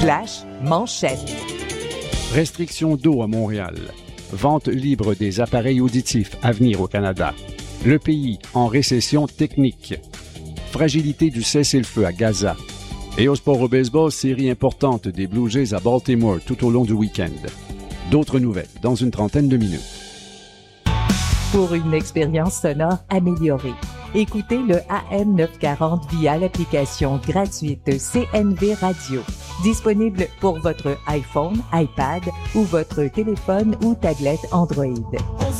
Flash manchette. Restriction d'eau à Montréal. Vente libre des appareils auditifs à venir au Canada. Le pays en récession technique. Fragilité du cessez-le-feu à Gaza. Et au sport au baseball, série importante des Blue Jays à Baltimore tout au long du week-end. D'autres nouvelles dans une trentaine de minutes. Pour une expérience sonore améliorée, écoutez le AM 940 via l'application gratuite CNV Radio. Disponible pour votre iPhone, iPad ou votre téléphone ou tablette Android.